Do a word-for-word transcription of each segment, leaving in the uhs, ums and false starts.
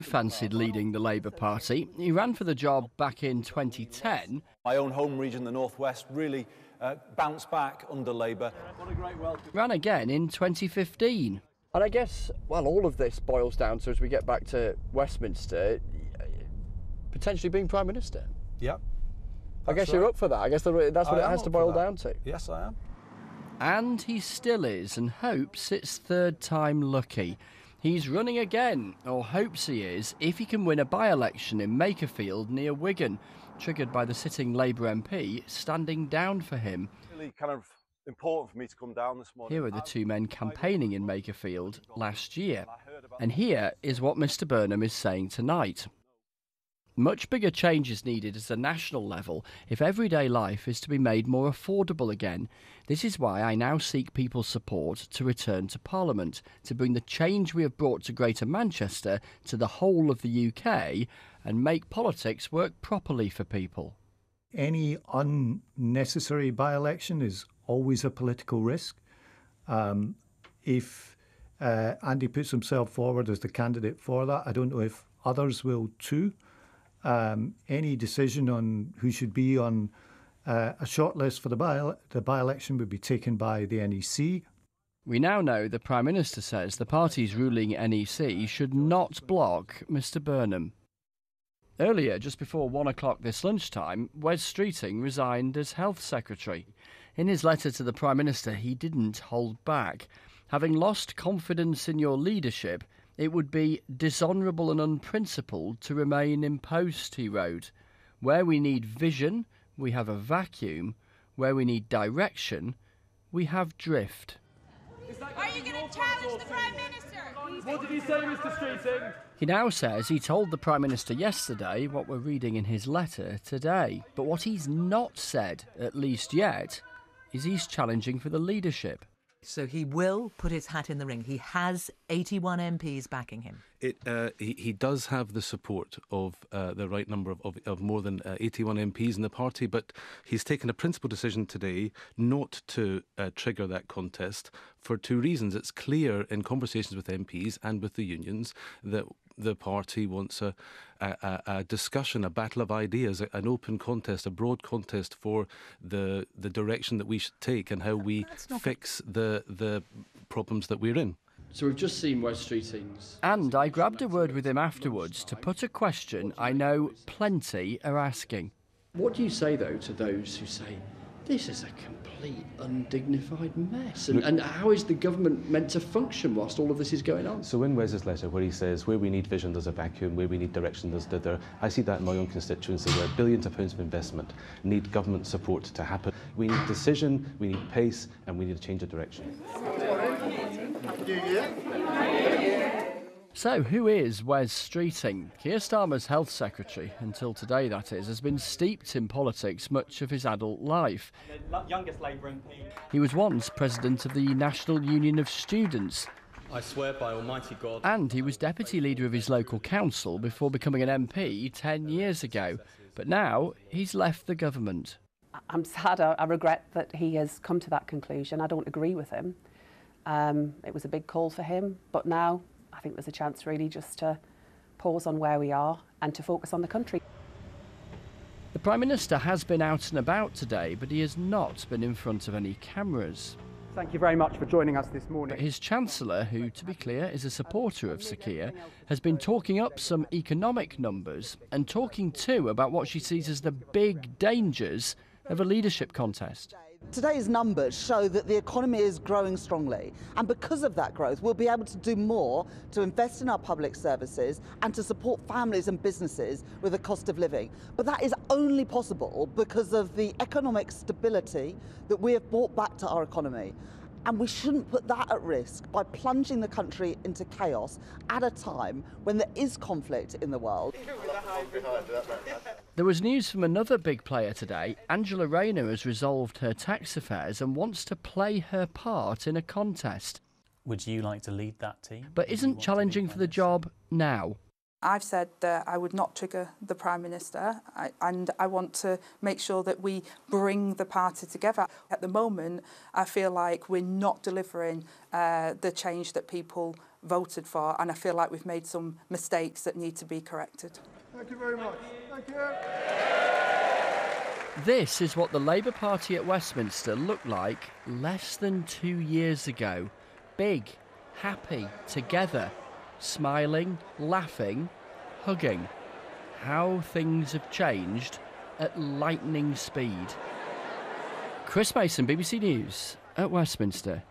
Fancied leading the Labour Party. He ran for the job back in twenty ten. My own home region, the North West, really uh, bounced back under Labour. What a great welcome. Ran again in twenty fifteen. And I guess, well, all of this boils down to, as we get back to Westminster, potentially being Prime Minister. Yep. I guess right. You're up for that. I guess that's what I it has to boil down to. Yes, I am. And he still is, and hopes it's third time lucky. He's running again, or hopes he is, if he can win a by-election in Makerfield near Wigan, triggered by the sitting Labour M P standing down for him. Really kind of important for me to come down this morning. Here are the two men campaigning in Makerfield last year, and here is what Mr Burnham is saying tonight. Much bigger change is needed at a national level if everyday life is to be made more affordable again. This is why I now seek people's support to return to Parliament, to bring the change we have brought to Greater Manchester to the whole of the U K and make politics work properly for people. Any unnecessary by-election is always a political risk. Um, if uh, Andy puts himself forward as the candidate for that, I don't know if others will too. Um, any decision on who should be on uh, a shortlist for the by the by-election would be taken by the N E C. We now know the Prime Minister says the party's ruling N E C should not block Mr Burnham. Earlier, just before one o'clock this lunchtime, Wes Streeting resigned as Health Secretary. In his letter to the Prime Minister, he didn't hold back. Having lost confidence in your leadership, it would be dishonourable and unprincipled to remain in post, he wrote. Where we need vision, we have a vacuum. Where we need direction, we have drift. Are you going to challenge the Prime Minister? What did he say, Mr Streeting? He now says he told the Prime Minister yesterday what we're reading in his letter today. But what he's not said, at least yet, is he's challenging for the leadership. So he will put his hat in the ring. He has eighty-one M Ps backing him. It, uh, he, he does have the support of uh, the right number of, of, of more than uh, eighty-one M Ps in the party, but he's taken a principled decision today not to uh, trigger that contest for two reasons. It's clear in conversations with M Ps and with the unions that the party wants a, a, a discussion, a battle of ideas, an open contest, a broad contest for the the direction that we should take and how we fix the the problems that we're in. So we've just seen Wes Streeting's. And I grabbed a word with him afterwards to put a question I know plenty are asking. What do you say, though, to those who say, this is a complete undignified mess? And, and how is the government meant to function whilst all of this is going on? So in Wes's letter, where he says, where we need vision, there's a vacuum, where we need direction, there's dither, I see that in my own constituency, where billions of pounds of investment need government support to happen. We need decision, we need pace, and we need a change of direction. So, who is Wes Streeting? Keir Starmer's Health Secretary, until today that is, has been steeped in politics much of his adult life. The youngest Labour M P. He was once president of the National Union of Students. I swear by Almighty God. And he was deputy leader of his local council before becoming an M P ten years ago. But now he's left the government. I'm sad, I regret that he has come to that conclusion. I don't agree with him. Um, it was a big call for him, but now I think there's a chance really just to pause on where we are and to focus on the country. The Prime Minister has been out and about today, but he has not been in front of any cameras. Thank you very much for joining us this morning. But his Chancellor, who, to be clear, is a supporter of Sir Keir, has been talking up some economic numbers and talking too about what she sees as the big dangers of a leadership contest. Today's numbers show that the economy is growing strongly, and because of that growth we'll be able to do more to invest in our public services and to support families and businesses with the cost of living. But that is only possible because of the economic stability that we have brought back to our economy. And we shouldn't put that at risk by plunging the country into chaos at a time when there is conflict in the world. There was news from another big player today. Angela Rayner has resolved her tax affairs and wants to play her part in a contest. Would you like to lead that team? But isn't challenging for the job now. I've said that I would not trigger the Prime Minister, I, and I want to make sure that we bring the party together. At the moment, I feel like we're not delivering uh, the change that people voted for, and I feel like we've made some mistakes that need to be corrected. Thank you very much. Thank you. This is what the Labour Party at Westminster looked like less than two years ago. Big, happy, together. Smiling, laughing, hugging. How things have changed at lightning speed. Chris Mason, B B C News at Westminster.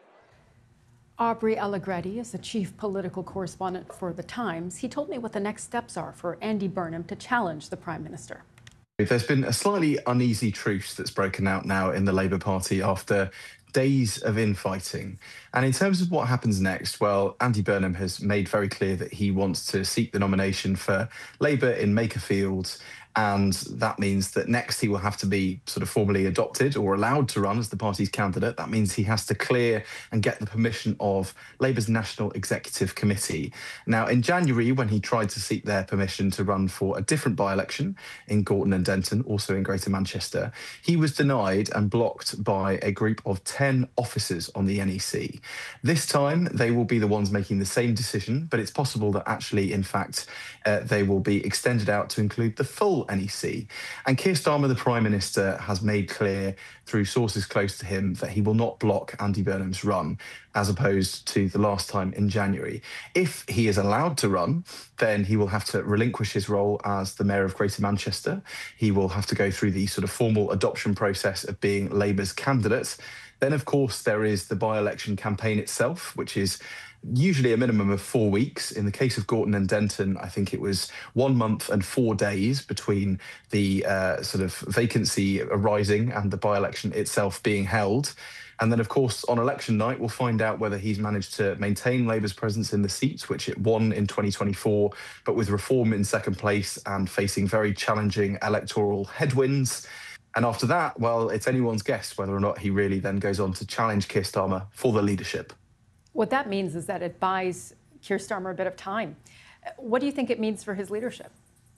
Aubrey Allegretti is the chief political correspondent for The Times. He told me what the next steps are for Andy Burnham to challenge the Prime Minister. There's been a slightly uneasy truce that's broken out now in the Labour Party after days of infighting. And in terms of what happens next, well, Andy Burnham has made very clear that he wants to seek the nomination for Labour in Makerfield. And that means that next he will have to be sort of formally adopted or allowed to run as the party's candidate. That means he has to clear and get the permission of Labour's National Executive Committee. Now, in January, when he tried to seek their permission to run for a different by-election in Gorton and Denton, also in Greater Manchester, he was denied and blocked by a group of ten officers on the N E C. This time, they will be the ones making the same decision, but it's possible that actually, in fact, uh, they will be extended out to include the full N E C. And Keir Starmer, the Prime Minister, has made clear through sources close to him that he will not block Andy Burnham's run, as opposed to the last time in January. If he is allowed to run, then he will have to relinquish his role as the Mayor of Greater Manchester. He will have to go through the sort of formal adoption process of being Labour's candidate. Then, of course, there is the by-election campaign itself, which is usually a minimum of four weeks. In the case of Gorton and Denton, I think it was one month and four days between the uh, sort of vacancy arising and the by-election itself being held. And then, of course, on election night, we'll find out whether he's managed to maintain Labour's presence in the seats, which it won in twenty twenty-four, but with Reform in second place and facing very challenging electoral headwinds. And after that, well, it's anyone's guess whether or not he really then goes on to challenge Keir Starmer for the leadership. What that means is that it buys Keir Starmer a bit of time. What do you think it means for his leadership?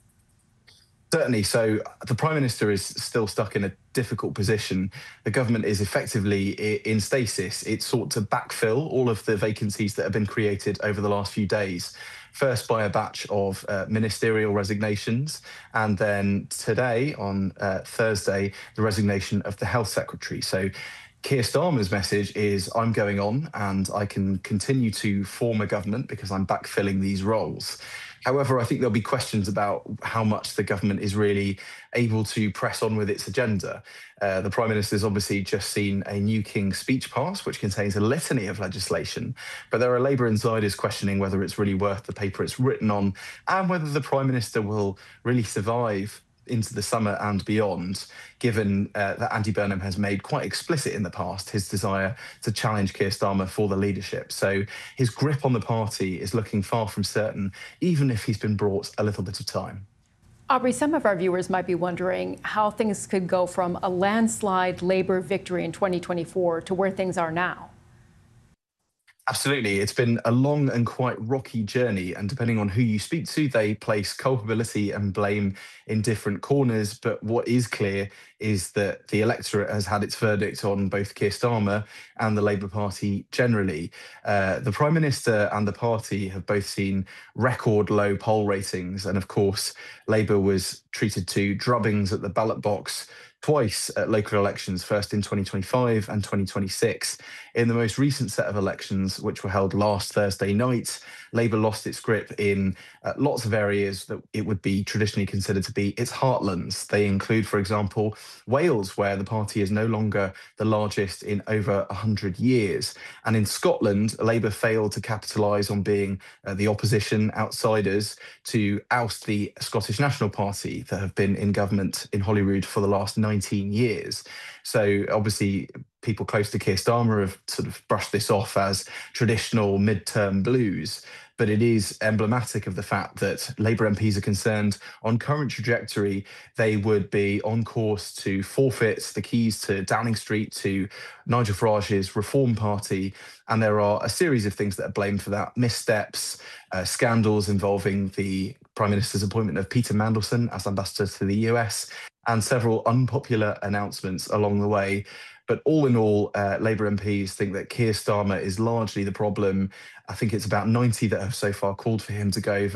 Certainly. So the Prime Minister is still stuck in a difficult position. The government is effectively in stasis. It sought to backfill all of the vacancies that have been created over the last few days. First by a batch of uh, ministerial resignations, and then today, on uh, Thursday, the resignation of the Health Secretary. So Keir Starmer's message is, I'm going on and I can continue to form a government because I'm backfilling these roles. However, I think there'll be questions about how much the government is really able to press on with its agenda. Uh, the Prime Minister's obviously just seen a new King's Speech pass, which contains a litany of legislation, but there are Labour insiders questioning whether it's really worth the paper it's written on and whether the Prime Minister will really survive into the summer and beyond, given uh, that Andy Burnham has made quite explicit in the past his desire to challenge Keir Starmer for the leadership. So his grip on the party is looking far from certain, even if he's been brought a little bit of time. Aubrey, some of our viewers might be wondering how things could go from a landslide Labour victory in twenty twenty-four to where things are now. Absolutely. It's been a long and quite rocky journey, and depending on who you speak to, they place culpability and blame in different corners. But what is clear is that the electorate has had its verdict on both Keir Starmer and the Labour Party generally. Uh, the Prime Minister and the party have both seen record low poll ratings, and of course, Labour was treated to drubbings at the ballot box twice at local elections, first in twenty twenty-five and twenty twenty-six. In the most recent set of elections, which were held last Thursday night, Labour lost its grip in uh, lots of areas that it would be traditionally considered to be its heartlands. They include, for example, Wales, where the party is no longer the largest in over one hundred years. And in Scotland, Labour failed to capitalise on being uh, the opposition outsiders to oust the Scottish National Party that have been in government in Holyrood for the last nineteen years. So obviously, people close to Keir Starmer have sort of brushed this off as traditional midterm blues. but it is emblematic of the fact that Labour M Ps are concerned on current trajectory, they would be on course to forfeit the keys to Downing Street to Nigel Farage's Reform Party. And there are a series of things that are blamed for that. Missteps, uh, scandals involving the Prime Minister's appointment of Peter Mandelson as ambassador to the U S, and several unpopular announcements along the way. But all in all, uh, Labour M Ps think that Keir Starmer is largely the problem. I think it's about ninety that have so far called for him to go.